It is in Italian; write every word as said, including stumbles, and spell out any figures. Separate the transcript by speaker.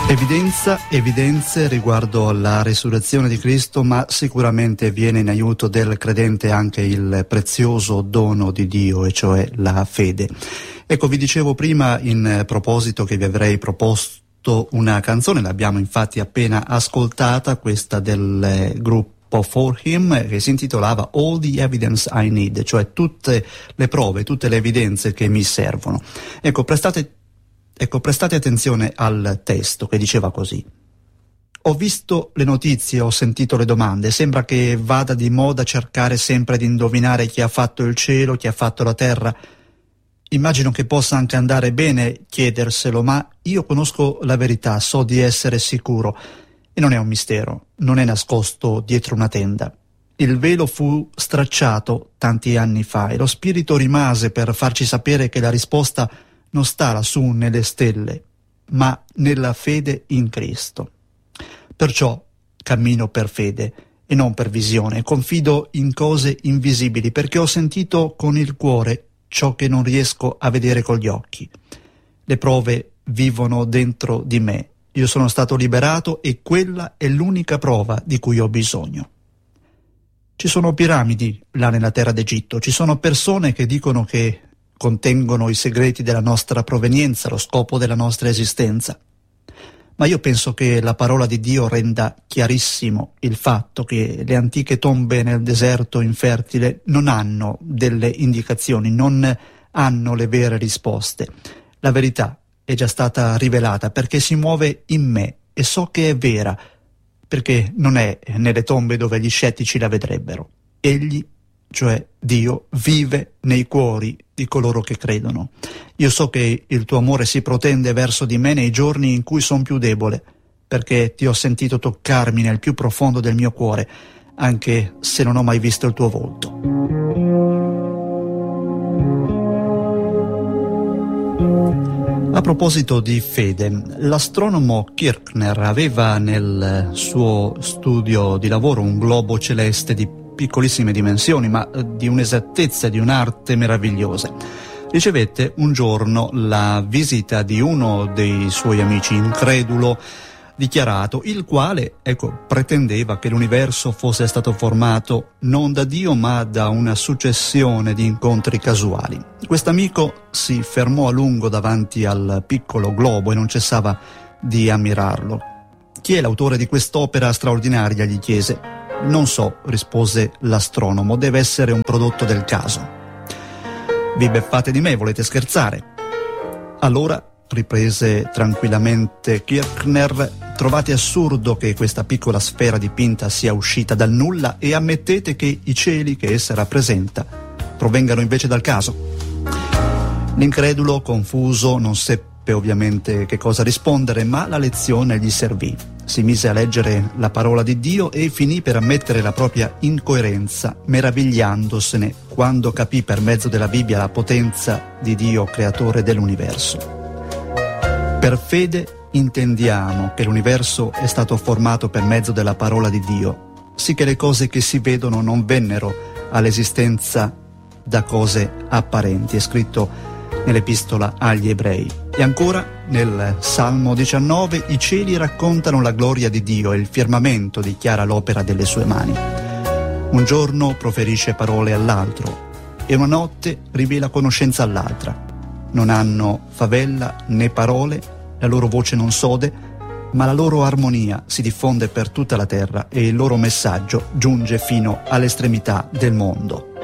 Speaker 1: Evidenza, evidenze riguardo alla risurrezione di Cristo, ma sicuramente viene in aiuto del credente anche il prezioso dono di Dio, e cioè la fede. Ecco, vi dicevo prima in proposito che vi avrei proposto una canzone, l'abbiamo infatti appena ascoltata, questa del gruppo For Him, che si intitolava All the Evidence I Need, cioè tutte le prove, tutte le evidenze che mi servono. Ecco, prestate Ecco, prestate attenzione al testo che diceva così. Ho visto le notizie, ho sentito le domande, sembra che vada di moda cercare sempre di indovinare chi ha fatto il cielo, chi ha fatto la terra. Immagino che possa anche andare bene chiederselo, ma io conosco la verità, so di essere sicuro, e non è un mistero, non è nascosto dietro una tenda. Il velo fu stracciato tanti anni fa e lo Spirito rimase per farci sapere che la risposta non sta lassù nelle stelle, ma nella fede in Cristo. Perciò cammino per fede e non per visione, confido in cose invisibili, perché ho sentito con il cuore ciò che non riesco a vedere con gli occhi. Le prove vivono dentro di me, io sono stato liberato e quella è l'unica prova di cui ho bisogno. Ci sono piramidi là nella terra d'Egitto, ci sono persone che dicono che contengono i segreti della nostra provenienza, lo scopo della nostra esistenza. Ma io penso che la parola di Dio renda chiarissimo il fatto che le antiche tombe nel deserto infertile non hanno delle indicazioni, non hanno le vere risposte. La verità è già stata rivelata perché si muove in me e so che è vera, perché non è nelle tombe dove gli scettici la vedrebbero. Egli, cioè Dio, vive nei cuori di coloro che credono. Io so che il tuo amore si protende verso di me nei giorni in cui sono più debole, perché ti ho sentito toccarmi nel più profondo del mio cuore, anche se non ho mai visto il tuo volto. A proposito di fede, l'astronomo Kirchner aveva nel suo studio di lavoro un globo celeste di piccolissime dimensioni, ma di un'esattezza e di un'arte meravigliose. Ricevette un giorno la visita di uno dei suoi amici, incredulo dichiarato, il quale, ecco, pretendeva che l'universo fosse stato formato non da Dio ma da una successione di incontri casuali. Quest'amico si fermò a lungo davanti al piccolo globo e non cessava di ammirarlo. Chi è l'autore di quest'opera straordinaria? Gli chiese. Non so, rispose l'astronomo, deve essere un prodotto del caso. Vi beffate di me, volete scherzare? Allora, riprese tranquillamente Kirchner, trovate assurdo che questa piccola sfera dipinta sia uscita dal nulla e ammettete che i cieli che essa rappresenta provengano invece dal caso. L'incredulo, confuso, non seppe ovviamente che cosa rispondere, ma la lezione gli servì. Si mise a leggere la parola di Dio e finì per ammettere la propria incoerenza, meravigliandosene quando capì per mezzo della Bibbia la potenza di Dio, creatore dell'universo. Per fede intendiamo che l'universo è stato formato per mezzo della parola di Dio, sì che le cose che si vedono non vennero all'esistenza da cose apparenti. È scritto nell'epistola agli Ebrei. E ancora, nel Salmo diciannove, i cieli raccontano la gloria di Dio e il firmamento dichiara l'opera delle sue mani. Un giorno proferisce parole all'altro e una notte rivela conoscenza all'altra. Non hanno favella né parole, la loro voce non sode, ma la loro armonia si diffonde per tutta la terra e il loro messaggio giunge fino all'estremità del mondo.